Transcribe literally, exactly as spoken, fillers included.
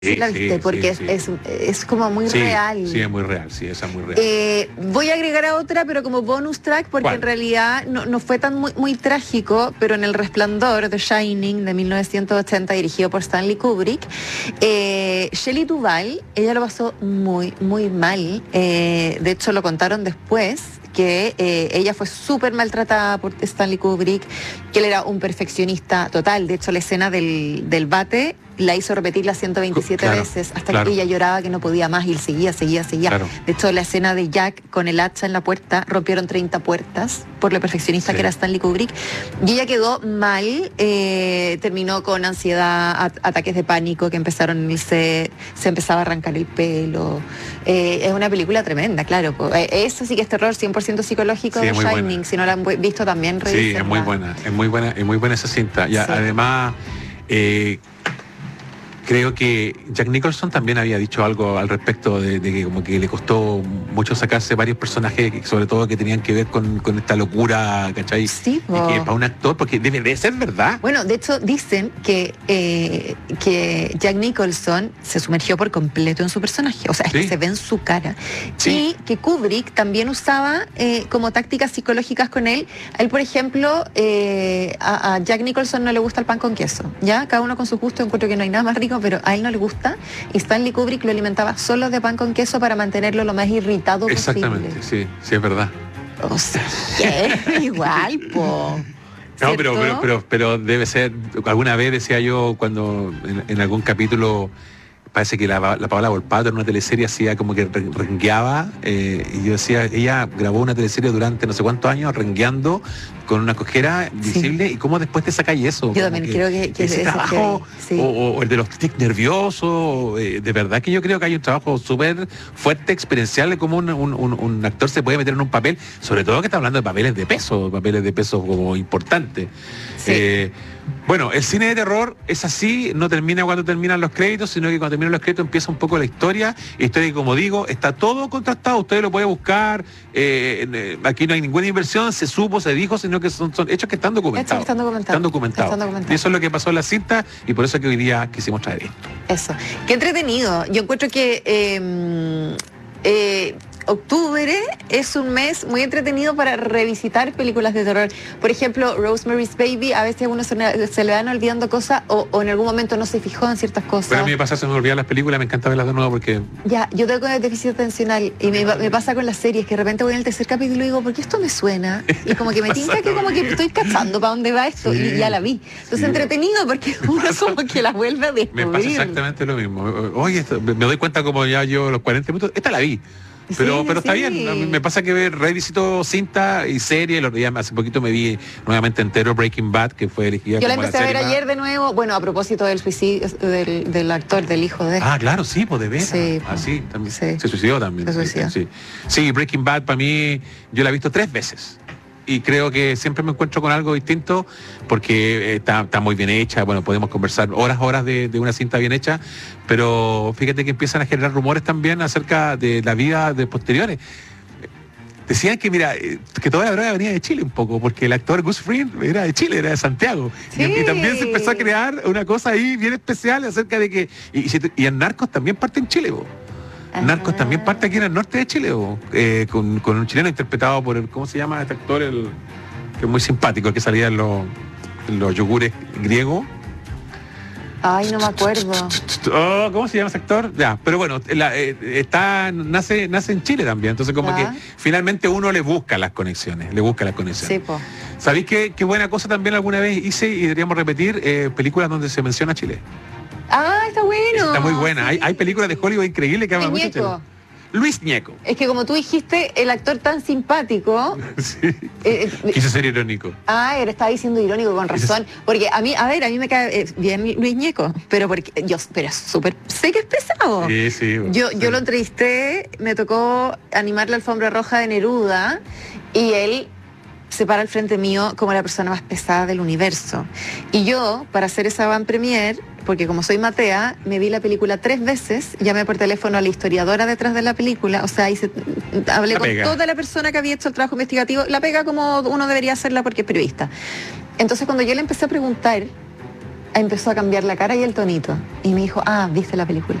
Sí, la viste, sí, porque sí, es, sí. es, es como muy Sí, real. sí, es muy real, sí, esa es muy real. Eh, voy a agregar a otra, pero como bonus track, porque ¿Cuál? en realidad no, no fue tan muy, muy trágico, pero en El Resplandor, The Shining, de mil novecientos ochenta, dirigido por Stanley Kubrick, eh, Shelley Duvall, ella lo pasó muy, muy mal. Eh, de hecho, lo contaron después, que eh, ella fue súper maltratada por Stanley Kubrick, que él era un perfeccionista total. De hecho, la escena del, del bate la hizo repetirla ciento veintisiete Claro, veces hasta claro. que ella lloraba que no podía más y él seguía, seguía, seguía. Claro. De hecho, la escena de Jack con el hacha en la puerta, rompieron treinta puertas por lo perfeccionista Sí. que era Stanley Kubrick. Y ella quedó mal, eh, terminó con ansiedad, at- ataques de pánico que empezaron en el set, se empezaba a arrancar el pelo. Eh, es una película tremenda, claro. po. Eh, eso sí que es terror cien por ciento psicológico, Sí, de es muy Shining. buena. Si no la han vu- visto también, Sí, es revísenla. muy buena, es muy buena, es muy buena esa cinta. Y a- Sí. además, eh, creo que Jack Nicholson también había dicho algo al respecto de, de que como que le costó mucho sacarse varios personajes, que- sobre todo que tenían que ver con, con esta locura, ¿cachai? Sí, Y po. que para un actor, porque debe de ser verdad. Bueno, de hecho dicen que, eh, que Jack Nicholson se sumergió por completo en su personaje, o sea, es Sí. que se ve en su cara. Sí. Y que Kubrick también usaba eh, como tácticas psicológicas con él. A él, por ejemplo, eh, a, a Jack Nicholson no le gusta el pan con queso, ¿ya? Cada uno con su gusto, encuentro que no hay nada más rico, pero a él no le gusta. Y Stanley Kubrick lo alimentaba solo de pan con queso para mantenerlo lo más irritado Exactamente, posible. sí, sí es verdad. O sea, que igual, po. No, pero, ¿Cierto? pero, pero, pero debe ser, alguna vez decía yo cuando en, en algún capítulo parece que la, la Paola Volpato en una teleserie hacía como que re- rengueaba, eh, y yo decía, ella grabó una teleserie durante no sé cuántos años rengueando con una cojera visible, y cómo después te sacáis eso. Yo Como también creo que- que ese ese trabajo, heavy, sí. o, o el de los tics nerviosos, eh, de verdad que yo creo que hay un trabajo súper fuerte, experiencial, de cómo un, un- un- un actor se puede meter en un papel, sobre todo que está hablando de papeles de peso, papeles de peso como importantes. Sí. Eh, bueno, el cine de terror es así, no termina cuando terminan los créditos, sino que cuando terminan los créditos empieza un poco la historia, historia que, como digo, está todo contrastado, usted lo puede buscar, eh, eh, aquí no hay ninguna inversión, se supo, se dijo, sino que son, son hechos que están documentados. Hechos que están documentados. Están documentados. Están documentados. Y eso es lo que pasó en la cinta, y por eso es que hoy día quisimos traer esto. Eso. Qué entretenido. Yo encuentro que eh, eh, octubre es un mes muy entretenido para revisitar películas de terror. Por ejemplo, Rosemary's Baby, a veces a uno se, se le van olvidando cosas o, o en algún momento no se fijó en ciertas cosas. Pero a mí me pasa, se me olvidan las películas, me encanta verlas de nuevo porque... Ya, yo tengo déficit atencional y me, me pasa con las series que de repente voy en el tercer capítulo y digo, ¿por qué esto me suena? Y como que me tinca que como que estoy cachando para dónde va esto, Sí, y ya la vi. Entonces sí. entretenido porque uno como que la vuelve a Me descubrir. pasa exactamente lo mismo. Oye, esto- me doy cuenta como ya yo los cuarenta minutos, esta la vi. Pero, Sí, pero está sí. bien, a mí me pasa que ver, revisito cinta y serie, los días, hace poquito me vi nuevamente entero Breaking Bad, que fue elegida Yo la como empecé a ver serie más- ayer de nuevo, bueno, a propósito del suicidio del, del actor, del hijo de... Ah, claro, sí, pues de veras. Sí, Ah, sí, también. sí. Se suicidó también. Se sí, suicidó. Sí, sí, Breaking Bad para mí, yo la he visto tres veces. Y creo que siempre me encuentro con algo distinto porque eh, está, está muy bien hecha. Bueno, podemos conversar horas, horas de, de una cinta bien hecha, pero fíjate que empiezan a generar rumores también acerca de la vida de posteriores. Decían que, mira, eh, que toda la droga venía de Chile un poco, porque el actor Gus Fring era de Chile, era de Santiago. Sí. Y, y también se empezó a crear una cosa ahí bien especial acerca de que... Y, y, y en Narcos también parte en Chile, vos. Narcos Ah. también parte aquí en el norte de Chile, o, eh, con, con un chileno interpretado por el, ¿cómo se llama este actor? El, que es muy simpático, el que salía en los, en los yogures griegos. Ay, no me acuerdo. Oh, ¿cómo se llama ese actor? Ya, pero bueno, la, eh, está, nace, nace en Chile también, entonces como Ya. que finalmente uno le busca las conexiones, le busca las conexiones. Sí, po. ¿Sabéis qué, qué buena cosa también alguna vez hice y deberíamos repetir? Eh, películas donde se menciona Chile. Ah, está bueno. Está muy buena. Sí. Hay, hay películas de Hollywood increíbles que hablan Luis mucho de Ñeco. Chile. Luis Ñeco. Es que como tú dijiste, el actor tan simpático... Sí. eh, eh, Quise ser irónico. Ah, él estaba diciendo irónico con razón. Porque a mí, a ver, a mí me cae eh, bien Luis Ñeco, pero porque yo, pero es súper, sé que es pesado. Sí, sí. Yo, sí. yo lo entrevisté, me tocó animar la alfombra roja de Neruda y él se para al frente mío como la persona más pesada del universo. Y yo, para hacer esa van premier, porque como soy matea, me vi la película tres veces, llamé por teléfono a la historiadora detrás de la película, o sea, hice, hablé La con pega. toda la persona que había hecho el trabajo investigativo, la pega como uno debería hacerla porque es periodista. Entonces cuando yo le empecé a preguntar empezó a cambiar la cara y el tonito. Y me dijo, ah, ¿viste la película?